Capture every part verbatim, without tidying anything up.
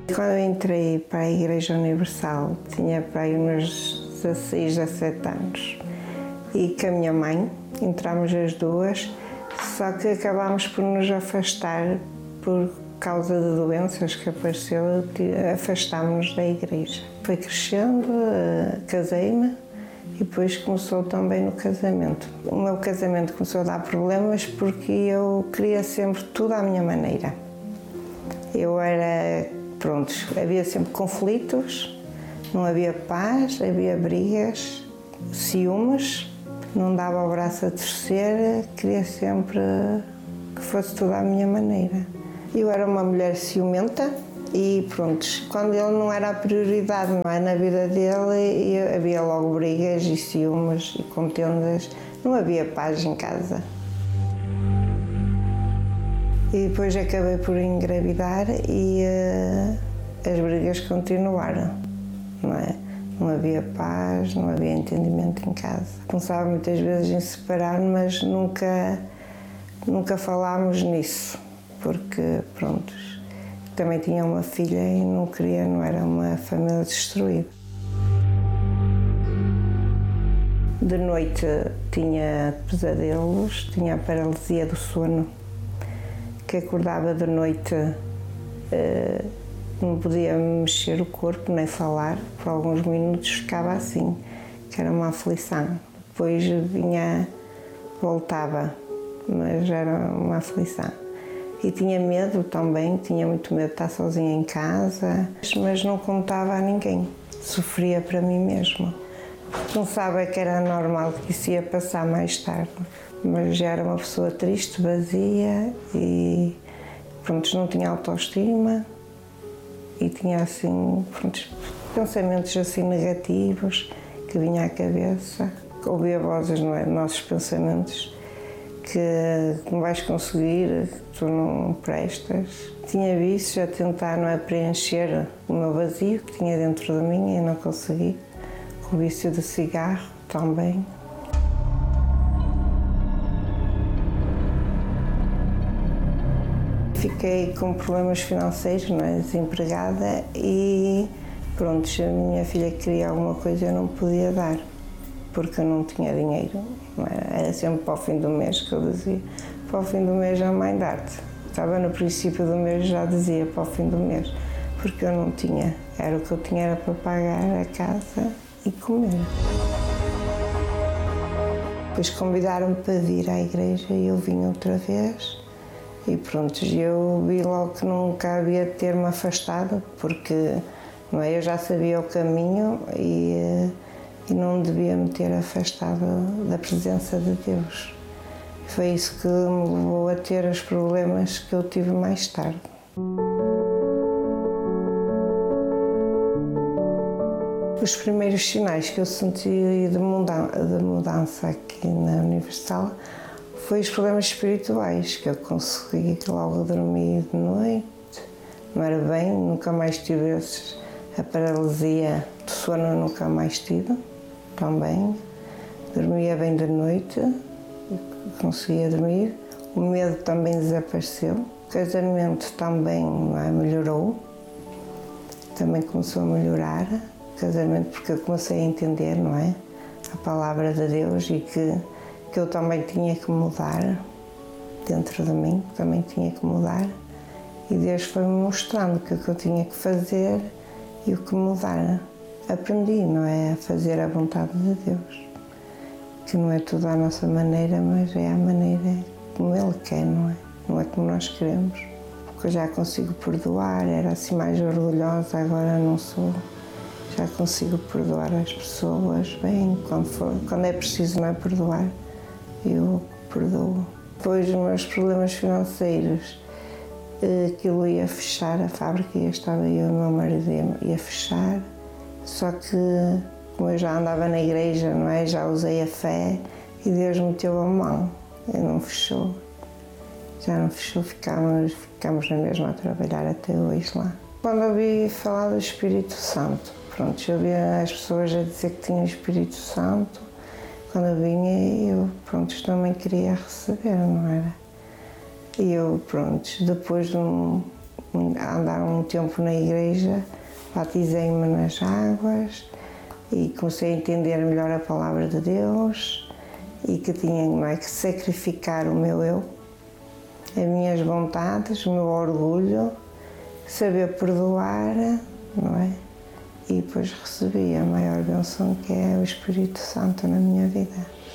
Quando eu entrei para a Igreja Universal, tinha para aí uns dezasseis, dezassete anos. E com a minha mãe, entramos as duas, só que acabámos por nos afastar por causa de doenças que apareceu, afastámos-nos da igreja. Foi crescendo, casei-me e depois começou também no casamento. O meu casamento começou a dar problemas porque eu queria sempre tudo à minha maneira. Eu era, pronto, havia sempre conflitos, não havia paz, havia brigas, ciúmes, não dava o braço a torcer, queria sempre que fosse tudo à minha maneira. Eu era uma mulher ciumenta e pronto, quando ele não era a prioridade, não é, na vida dele, havia logo brigas e ciúmes e contendas, não havia paz em casa. E depois acabei por engravidar e uh, as brigas continuaram, não é? Não havia paz, não havia entendimento em casa. Pensava muitas vezes em separar, mas nunca, nunca falámos nisso, porque, pronto, também tinha uma filha e não queria, não era uma família destruída. De noite tinha pesadelos, tinha a paralisia do sono, que acordava de noite, uh, não podia mexer o corpo nem falar, por alguns minutos ficava assim, que era uma aflição. Depois vinha, voltava, mas era uma aflição. E tinha medo também, tinha muito medo de estar sozinha em casa, mas não contava a ninguém, sofria para mim mesma. Pensava que era normal, que isso ia passar mais tarde. Mas já era uma pessoa triste, vazia e pronto, não tinha autoestima e tinha assim, pronto, pensamentos assim negativos que vinha à cabeça. Ouvia vozes, não é, nossos pensamentos, que não vais conseguir, que tu não prestas. Tinha vícios a tentar, não é, preencher o meu vazio que tinha dentro de mim e não consegui. O vício de cigarro também. Fiquei com problemas financeiros, não é? Desempregada e pronto, a minha filha queria alguma coisa e eu não podia dar, porque eu não tinha dinheiro. Não era? Era sempre para o fim do mês que eu dizia, para o fim do mês a mãe dá-te. Estava no princípio do mês, já dizia para o fim do mês, porque eu não tinha. Era o que eu tinha era para pagar a casa e comer. Depois convidaram-me para vir à igreja e eu vim outra vez. E pronto, eu vi logo que nunca havia de ter-me afastado, porque não é, eu já sabia o caminho e, e não devia me ter afastado da presença de Deus. Foi isso que me levou a ter os problemas que eu tive mais tarde. Os primeiros sinais que eu senti de mudança, de mudança aqui na Universal foi os problemas espirituais, que eu consegui logo dormir de noite, não era bem, nunca mais tive esses, a paralisia do sono nunca mais tive, também, dormia bem de noite, conseguia dormir, o medo também desapareceu, o casamento também, não é, melhorou, também começou a melhorar, o casamento porque eu comecei a entender, não é, a palavra de Deus e que que eu também tinha que mudar dentro de mim, também tinha que mudar e Deus foi-me mostrando o que, que eu tinha que fazer e o que mudar. Aprendi, não é, a fazer a vontade de Deus, que não é tudo à nossa maneira, mas é a maneira como Ele quer, não é? Não é como nós queremos. Porque eu já consigo perdoar, era assim mais orgulhosa, agora não sou. Já consigo perdoar as pessoas bem, quando, for, quando é preciso, não é, perdoar. Eu perdoo. Depois, os meus problemas financeiros, aquilo ia fechar, a fábrica ia estava eu e o meu marido ia, ia fechar, só que como eu já andava na igreja, não é, já usei a fé e Deus meteu a mão e não fechou. Já não fechou, ficámos, ficámos na mesma a trabalhar até hoje lá. Quando eu ouvi falar do Espírito Santo, pronto, eu via as pessoas a dizer que tinha o Espírito Santo. Quando eu vinha, eu, pronto, também queria receber, não era? E eu, pronto, depois de um, andar um tempo na igreja, batizei-me nas águas e comecei a entender melhor a palavra de Deus e que tinha, não é, que sacrificar o meu eu, as minhas vontades, o meu orgulho, saber perdoar, não é? E depois recebi a maior bênção, que é o Espírito Santo na minha vida.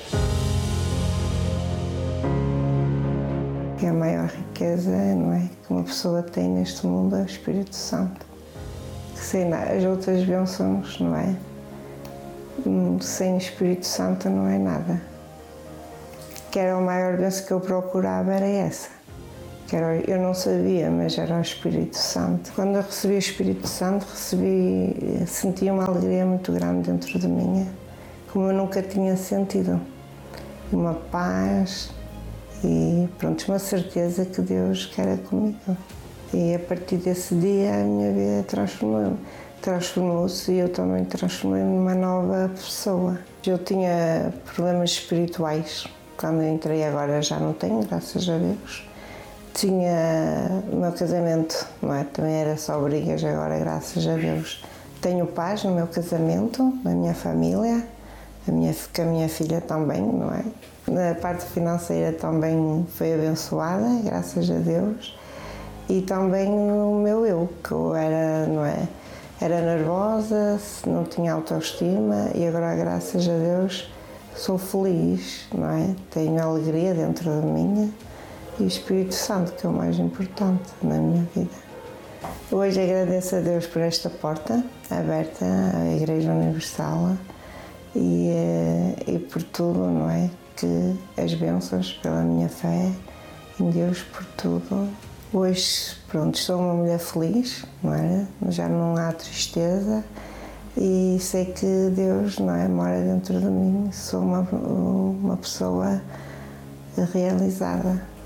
Que é a maior riqueza, não é, que uma pessoa tem neste mundo, é o Espírito Santo. Que sem as outras bênçãos, não é? Sem o Espírito Santo não é nada. Que era a maior bênção que eu procurava, era essa. Que era, eu não sabia, mas era o Espírito Santo. Quando eu recebi o Espírito Santo, recebi, senti uma alegria muito grande dentro de mim, como eu nunca tinha sentido. Uma paz e, pronto, uma certeza que Deus quer comigo. E a partir desse dia a minha vida transformou, transformou-se e eu também transformei-me numa nova pessoa. Eu tinha problemas espirituais. Quando eu entrei, agora já não tenho, graças a Deus. Tinha o meu casamento, não é? Também era só brigas, agora graças a Deus tenho paz no meu casamento, na minha família, a minha, com a minha filha também, não é? Na parte financeira também foi abençoada, graças a Deus. E também no meu eu, que eu era, não é? Era nervosa, não tinha autoestima e agora, graças a Deus, sou feliz, não é? Tenho alegria dentro de mim. E o Espírito Santo, que é o mais importante na minha vida. Hoje agradeço a Deus por esta porta aberta à Igreja Universal e, e por tudo, não é? Que as bênçãos pela minha fé em Deus, por tudo. Hoje, pronto, sou uma mulher feliz, não é? Já não há tristeza e sei que Deus, não é, mora dentro de mim. Sou uma, uma pessoa realizada.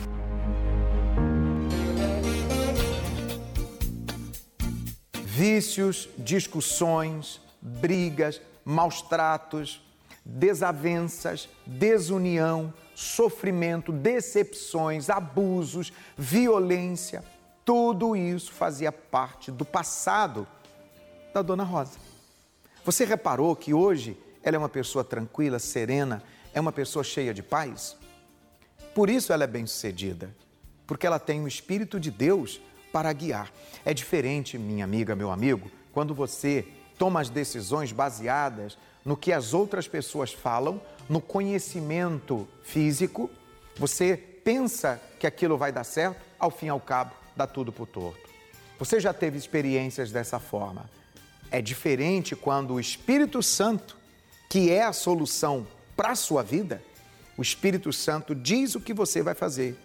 Vícios, discussões, brigas, maus tratos, desavenças, desunião, sofrimento, decepções, abusos, violência, tudo isso fazia parte do passado da Dona Rosa. Você reparou que hoje ela é uma pessoa tranquila, serena, é uma pessoa cheia de paz? Por isso ela é bem-sucedida, porque ela tem o Espírito de Deus para guiar. É diferente, minha amiga, meu amigo, quando você toma as decisões baseadas no que as outras pessoas falam, no conhecimento físico, você pensa que aquilo vai dar certo, ao fim e ao cabo, dá tudo por torto. Você já teve experiências dessa forma. É diferente quando o Espírito Santo, que é a solução para a sua vida, o Espírito Santo diz o que você vai fazer.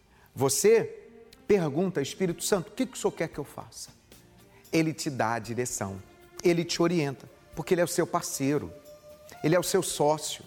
Você pergunta, Espírito Santo, o que o Senhor quer que eu faça? Ele te dá a direção, ele te orienta, porque ele é o seu parceiro, ele é o seu sócio,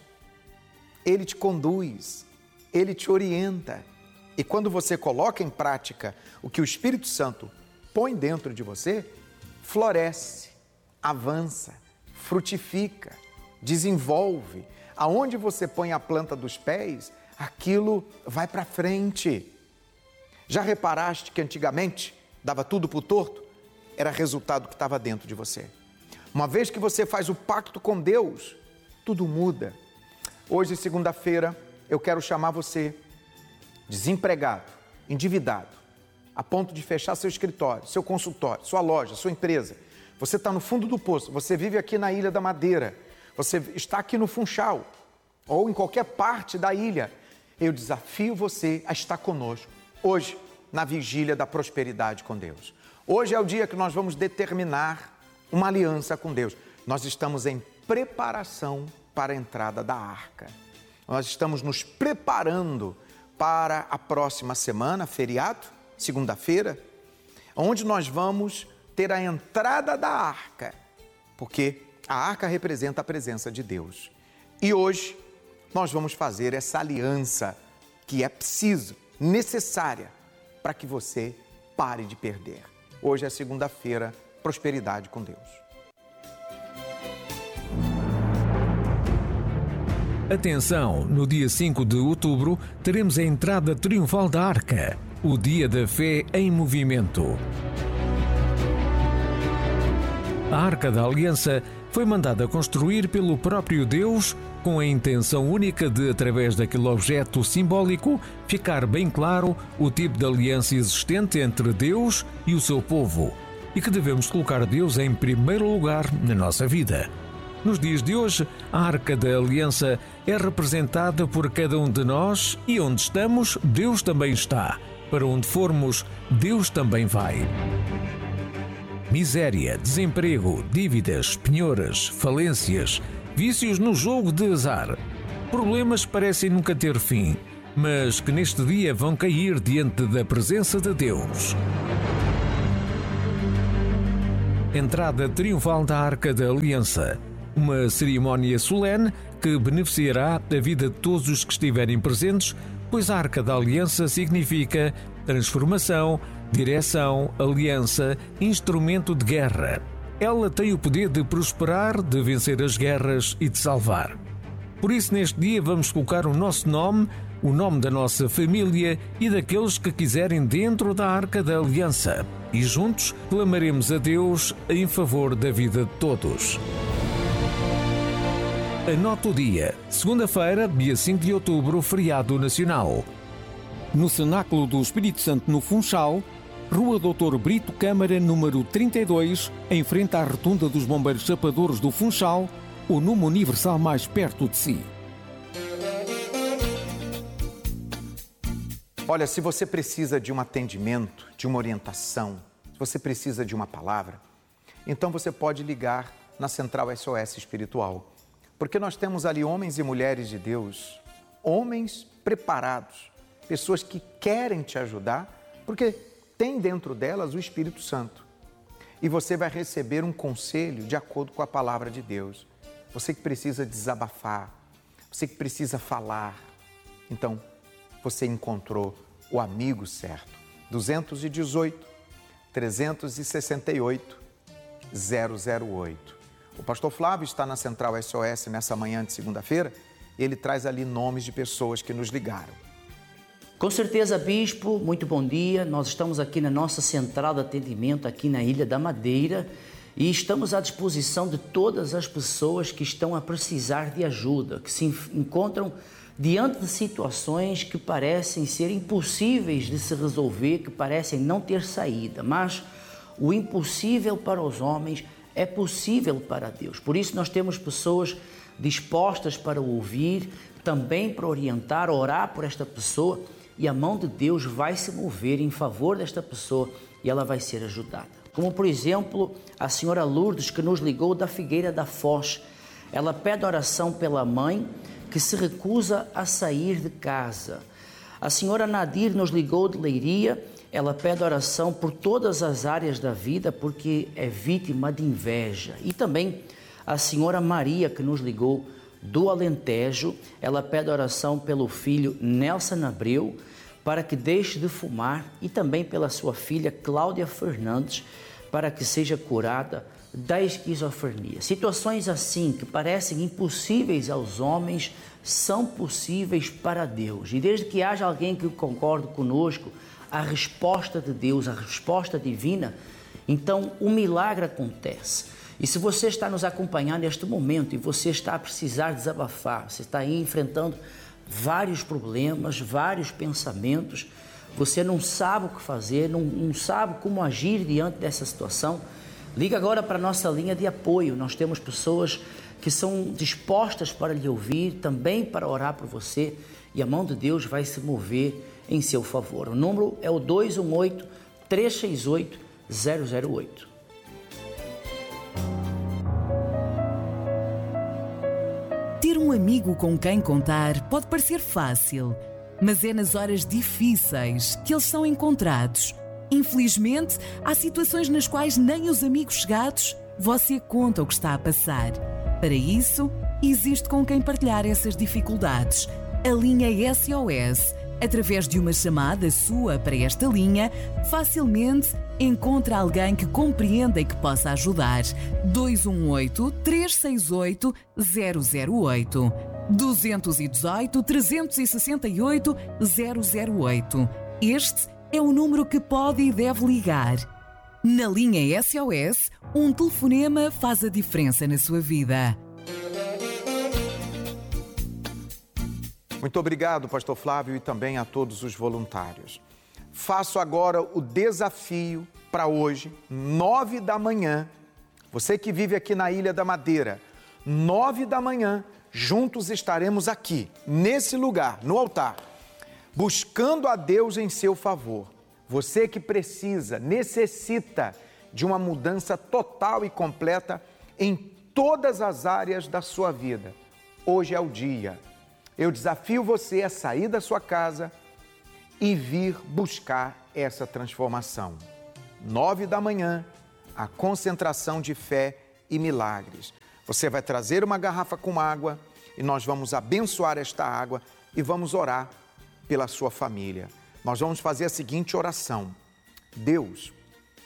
ele te conduz, ele te orienta. E quando você coloca em prática o que o Espírito Santo põe dentro de você, floresce, avança, frutifica, desenvolve. Aonde você põe a planta dos pés, aquilo vai para frente. Já reparaste que antigamente dava tudo por torto? Era resultado que estava dentro de você. Uma vez que você faz o pacto com Deus, tudo muda. Hoje, segunda-feira, eu quero chamar você, desempregado, endividado, a ponto de fechar seu escritório, seu consultório, sua loja, sua empresa. Você está no fundo do poço, você vive aqui na Ilha da Madeira, você está aqui no Funchal, ou em qualquer parte da ilha. Eu desafio você a estar conosco hoje, na vigília da prosperidade com Deus. Hoje é o dia que nós vamos determinar uma aliança com Deus. Nós estamos em preparação para a entrada da arca. Nós estamos nos preparando para a próxima semana, feriado, segunda-feira, onde nós vamos ter a entrada da arca, porque a arca representa a presença de Deus. E hoje nós vamos fazer essa aliança que é preciso, necessária, para que você pare de perder. Hoje é segunda-feira, prosperidade com Deus. Atenção, no dia cinco de outubro teremos a entrada triunfal da Arca. o Dia da Fé em Movimento. A Arca da Aliança foi mandada construir pelo próprio Deus com a intenção única de, através daquele objeto simbólico, ficar bem claro o tipo de aliança existente entre Deus e o seu povo e que devemos colocar Deus em primeiro lugar na nossa vida. Nos dias de hoje, a Arca da Aliança é representada por cada um de nós e onde estamos, Deus também está. Para onde formos, Deus também vai. Miséria, desemprego, dívidas, penhoras, falências, vícios no jogo de azar. Problemas que parecem nunca ter fim, mas que neste dia vão cair diante da presença de Deus. Entrada triunfal da Arca da Aliança. Uma cerimónia solene que beneficiará a vida de todos os que estiverem presentes, pois a Arca da Aliança significa transformação, direção, aliança, instrumento de guerra. Ela tem o poder de prosperar, de vencer as guerras e de salvar. Por isso, neste dia, vamos colocar o nosso nome, o nome da nossa família e daqueles que quiserem dentro da Arca da Aliança. E juntos clamaremos a Deus em favor da vida de todos. Anota o dia, segunda-feira, dia cinco de outubro, feriado nacional. No Cenáculo do Espírito Santo, no Funchal, Rua doutor Brito Câmara, número trinta e dois, em frente à Rotunda dos Bombeiros Chapadores do Funchal, o número universal mais perto de si. Olha, se você precisa de um atendimento, de uma orientação, se você precisa de uma palavra, então você pode ligar na Central S O S Espiritual. Porque nós temos ali homens e mulheres de Deus, homens preparados, pessoas que querem te ajudar, porque tem dentro delas o Espírito Santo. E você vai receber um conselho de acordo com a palavra de Deus. Você que precisa desabafar, você que precisa falar. Então, você encontrou o amigo certo. dois um oito, três seis oito, zero zero oito. O pastor Flávio está na Central S O S nessa manhã de segunda-feira. Ele traz ali nomes de pessoas que nos ligaram. Com certeza, Bispo, muito bom dia. Nós estamos aqui na nossa central de atendimento, aqui na Ilha da Madeira, e estamos à disposição de todas as pessoas que estão a precisar de ajuda, que se encontram diante de situações que parecem ser impossíveis de se resolver, que parecem não ter saída, mas o impossível para os homens é possível para Deus. Por isso nós temos pessoas dispostas para ouvir, também para orientar, orar por esta pessoa, e a mão de Deus vai se mover em favor desta pessoa e ela vai ser ajudada. Como, por exemplo, a senhora Lourdes, que nos ligou da Figueira da Foz. Ela pede oração pela mãe, que se recusa a sair de casa. A senhora Nadir nos ligou de Leiria. Ela pede oração por todas as áreas da vida, porque é vítima de inveja. E também a senhora Maria, que nos ligou do Alentejo. Ela pede oração pelo filho Nelson Abreu, para que deixe de fumar, e também pela sua filha Cláudia Fernandes, para que seja curada da esquizofrenia. Situações assim, que parecem impossíveis aos homens, são possíveis para Deus. E desde que haja alguém que concorde conosco, a resposta de Deus, a resposta divina, então o milagre acontece. E se você está nos acompanhando neste momento e você está a precisar desabafar, você está aí enfrentando vários problemas, vários pensamentos, você não sabe o que fazer, não, não sabe como agir diante dessa situação, liga agora para a nossa linha de apoio. Nós temos pessoas que são dispostas para lhe ouvir, também para orar por você, e a mão de Deus vai se mover em seu favor. O número é o dois um oito, três seis oito, zero zero oito. Ter um amigo com quem contar pode parecer fácil, mas é nas horas difíceis que eles são encontrados. Infelizmente, há situações nas quais nem os amigos chegados você conta o que está a passar. Para isso, existe com quem partilhar essas dificuldades. A linha S O S, através de uma chamada sua para esta linha, facilmente encontra alguém que compreenda e que possa ajudar. dois um oito, três seis oito, zero zero oito. dois um oito, três seis oito, zero zero oito. Este é o número que pode e deve ligar. Na linha S O S, um telefonema faz a diferença na sua vida. Muito obrigado, pastor Flávio, e também a todos os voluntários. Faço agora o desafio para hoje, nove da manhã. Você que vive aqui na Ilha da Madeira, nove da manhã, juntos estaremos aqui, nesse lugar, no altar, buscando a Deus em seu favor. Você que precisa, necessita de uma mudança total e completa em todas as áreas da sua vida. Hoje é o dia. Eu desafio você a sair da sua casa e vir buscar essa transformação. Nove da manhã, a concentração de fé e milagres. Você vai trazer uma garrafa com água e nós vamos abençoar esta água e vamos orar pela sua família. Nós vamos fazer a seguinte oração: Deus,